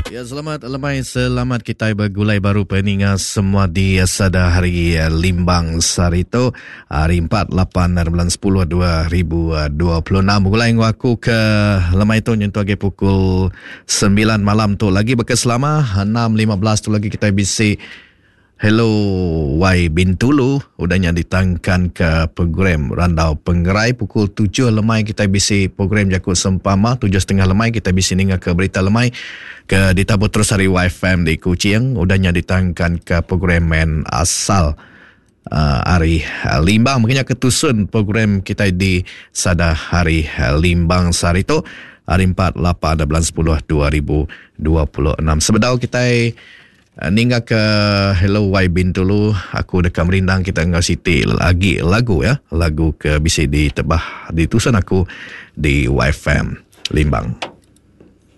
Ya, selamat lemai, selamat kita bergulai baru peningat semua di sada hari Limbang Sarito hari 4, 8 dan bulan 10 2026. Bergulai dengan aku ke lemai tu nyentuh lagi pukul 9 malam tu lagi berkeselama 6.15 tu lagi kita bisi Hello Wai Bintulu udahnya ditangkan ke program Randau Penggerai pukul 7 lemai kita bisi program Jakut Sempama 7.30 lemai kita bisi ninga ke berita lemai ke ditabut terus hari YFM di Kuching udahnya ditangkan ke program men asal hari Limbang makanya ketusun program kita di sada hari Limbang Sarito hari 4, 8 dan bulan 10 2026 sebedau kita ningga ke Hello Wai Bintulu aku dekat merindang kita ngau siti lagi lagu ya lagu ke bisa ditebah ditusan aku di YFM Limbang.